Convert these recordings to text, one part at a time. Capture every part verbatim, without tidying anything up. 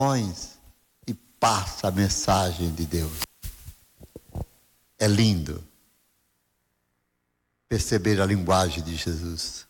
e passa a mensagem de Deus. É lindo perceber a linguagem de Jesus.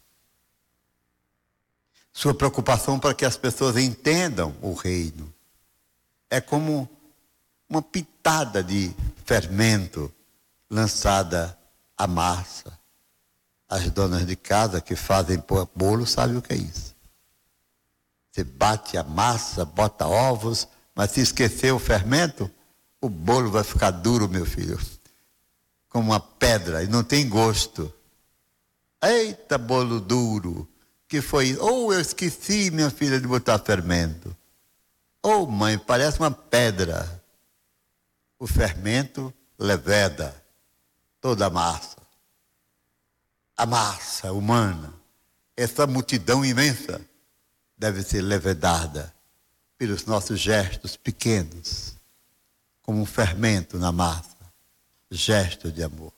Sua preocupação para que as pessoas entendam o reino. É como uma pitada de fermento lançada à massa. As donas de casa que fazem bolo sabem o que é isso. Você bate a massa, bota ovos, mas se esquecer o fermento, o bolo vai ficar duro, meu filho. Como uma pedra, e não tem gosto. Eita, bolo duro. Que foi? Ou oh, eu esqueci, minha filha, de botar fermento. Ou oh, mãe, parece uma pedra. O fermento leveda toda a massa. A massa humana, essa multidão imensa, deve ser levedada pelos nossos gestos pequenos, como um fermento na massa, gesto de amor.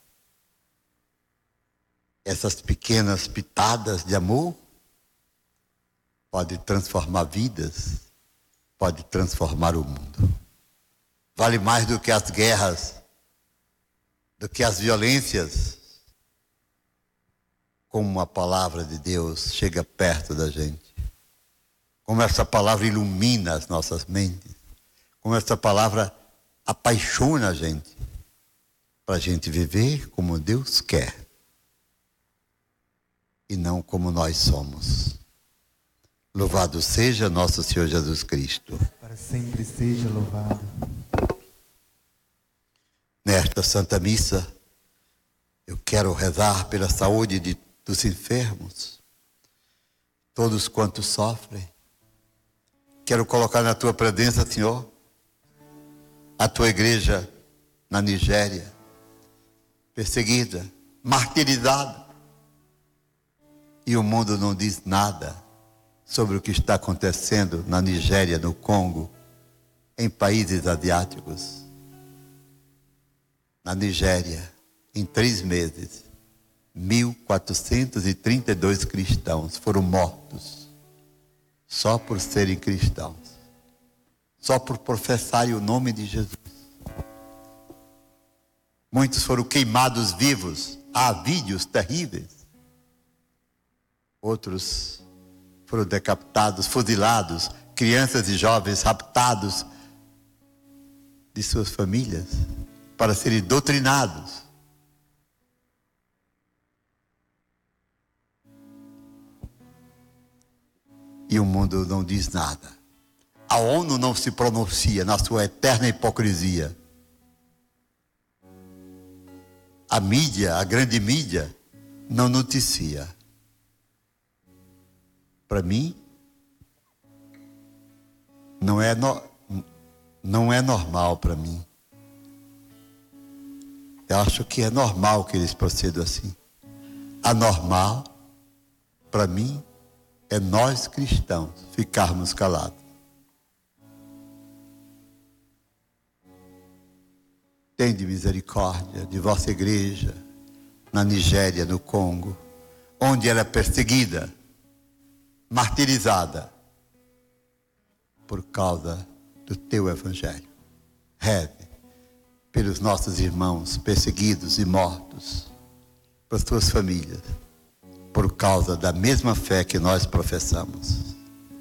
Essas pequenas pitadas de amor podem transformar vidas, podem transformar o mundo. Vale mais do que as guerras, do que as violências. Como a palavra de Deus chega perto da gente. Como essa palavra ilumina as nossas mentes. Como essa palavra apaixona a gente. Para a gente viver como Deus quer. E não como nós somos. Louvado seja nosso Senhor Jesus Cristo. Para sempre seja louvado. Nesta Santa Missa, eu quero rezar pela saúde de dos enfermos, todos quantos sofrem. Quero colocar na tua presença, Senhor, a tua igreja na Nigéria, perseguida, martirizada, e o mundo não diz nada sobre o que está acontecendo na Nigéria, no Congo, em países asiáticos. Na Nigéria, em três meses, mil quatrocentos e trinta e dois cristãos foram mortos só por serem cristãos, só por professarem o nome de Jesus. Muitos foram queimados vivos, há vídeos terríveis. Outros foram decapitados, fuzilados, crianças e jovens raptados de suas famílias para serem doutrinados. E o mundo não diz nada. A ONU não se pronuncia na sua eterna hipocrisia. A mídia, a grande mídia, não noticia. Para mim, não é, no, não é normal para mim. Eu acho que é normal que eles procedam assim. Anormal, para mim, é nós cristãos ficarmos calados. Tende misericórdia de vossa igreja na Nigéria, no Congo, onde ela é perseguida, martirizada por causa do teu evangelho. Reze pelos nossos irmãos perseguidos e mortos, pelas suas famílias, por causa da mesma fé que nós professamos.